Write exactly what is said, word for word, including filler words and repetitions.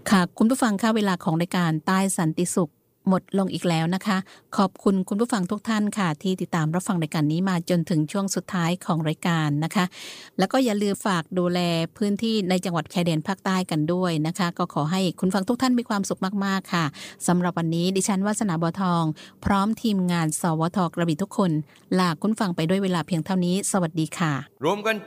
ค่ะคุณผู้ฟังค่ะเวลาของรายการใต้สันติสุขหมดลงอีกแล้วนะคะขอบคุณคุณผู้ฟังทุกท่านค่ะที่ติดตามรับฟังรายการนี้มาจนถึงช่วงสุดท้ายของรายการนะคะแล้วก็อย่าลืมฝากดูแลพื้นที่ในจังหวัดชายแดนภาคใต้กันด้วยนะคะก็ขอให้คุณฟังทุกท่านมีความสุขมากๆค่ะสำหรับวันนี้ดิฉันวาสนาบัวทองพร้อมทีมงานสวทกระบี่ทุกคนลาคุณฟังไปด้วยเวลาเพียงเท่านี้สวัสดีค่ะรวมกัน